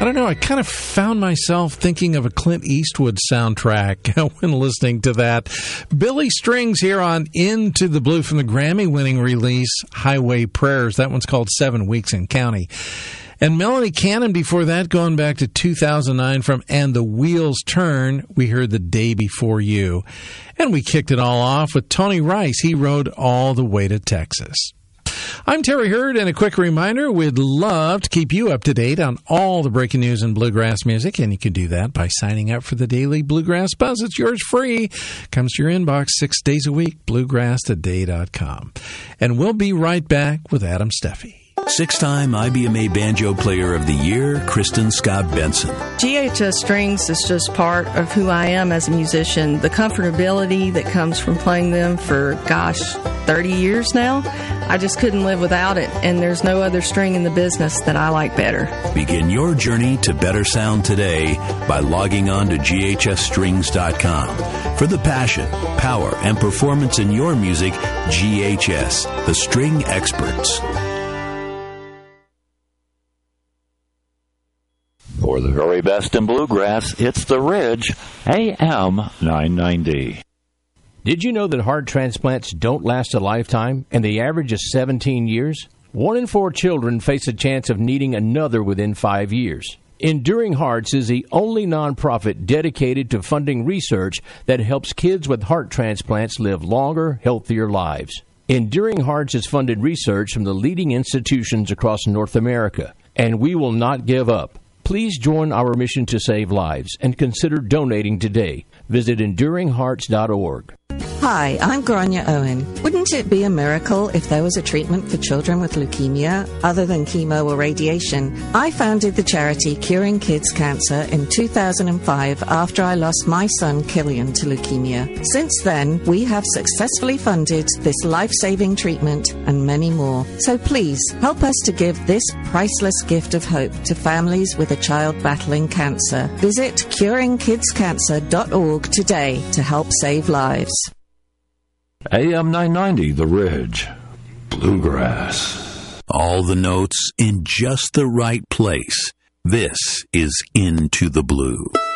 I don't know, I kind of found myself thinking of a Clint Eastwood soundtrack when listening to that. Billy Strings here on Into the Blue from the Grammy-winning release, Highway Prayers. That one's called 7 Weeks in County. And Melanie Cannon before that, going back to 2009 from And the Wheels Turn, we heard The Day Before You. And we kicked it all off with Tony Rice. He rode All the Way to Texas. I'm Terry Hurd, and a quick reminder, we'd love to keep you up to date on all the breaking news in bluegrass music, and you can do that by signing up for the Daily Bluegrass Buzz. It's yours free. Comes to your inbox 6 days a week, bluegrasstoday.com. And we'll be right back with Adam Steffi. 6-time IBMA Banjo Player of the Year, Kristen Scott Benson. GHS Strings is just part of who I am as a musician. The comfortability that comes from playing them for, 30 years now, I just couldn't live without it, and there's no other string in the business that I like better. Begin your journey to better sound today by logging on to ghsstrings.com. For the passion, power, and performance in your music, GHS, the string experts. For the very best in bluegrass, it's The Ridge, AM 990. Did you know that heart transplants don't last a lifetime, and the average is 17 years? 1 in 4 children face a chance of needing another within 5 years. Enduring Hearts is the only nonprofit dedicated to funding research that helps kids with heart transplants live longer, healthier lives. Enduring Hearts has funded research from the leading institutions across North America, and we will not give up. Please join our mission to save lives and consider donating today. Visit EnduringHearts.org. Hi, I'm Grania Owen. Wouldn't it be a miracle if there was a treatment for children with leukemia other than chemo or radiation? I founded the charity Curing Kids Cancer in 2005 after I lost my son Killian to leukemia. Since then, we have successfully funded this life-saving treatment and many more. So please, help us to give this priceless gift of hope to families with a child battling cancer. Visit curingkidscancer.org today to help save lives. AM 990, The Ridge, Bluegrass. All the notes in just the right place. This is Into the Blue.